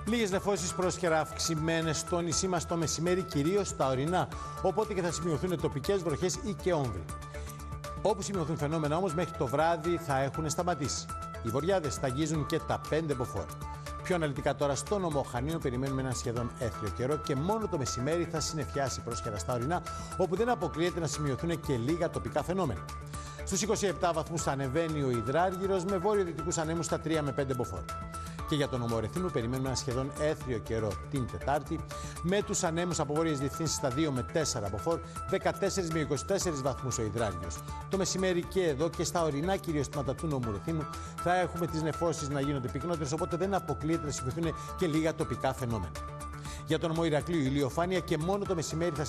Λίγες νεφώσεις πρόσχερα αυξημένες στο νησί μας το μεσημέρι, κυρίως στα ορεινά. Οπότε και θα σημειωθούν τοπικές βροχές ή και όμβροι. Όπου σημειωθούν φαινόμενα όμως, μέχρι το βράδυ θα έχουν σταματήσει. Οι βοριάδες θα αγγίζουν και τα 5 μποφόρ. Πιο αναλυτικά τώρα, στο νομό Χανίων περιμένουμε έναν σχεδόν έθριο καιρό και μόνο το μεσημέρι θα συννεφιάσει πρόσχερα στα ορεινά, όπου δεν αποκλείεται να σημειωθούν και λίγα τοπικά φαινόμενα. Στους 27 βαθμούς ανεβαίνει ο Ιδράργυρος με βόρειο-δυτικούς ανέμους στα 3 με 5 μποφόρ. Και για τον νομό Ρεθύμνου περιμένουμε ένα σχεδόν έθριο καιρό την Τετάρτη, με τους ανέμους από βόρειες διευθύνσεις στα 2 με 4 μποφόρ, 14 με 24 βαθμούς ο Ιδράργυρος. Το μεσημέρι και εδώ και στα ορεινά, κυρίως τμήματα του νομού Ρεθύμνου, θα έχουμε τις νεφώσεις να γίνονται πυκνότερες, οπότε δεν αποκλείεται να σημειωθούν και λίγα τοπικά φαινόμενα. Για τον νομό Ηρακλείου ηλιοφάνεια και μόνο το μεσημέρι θα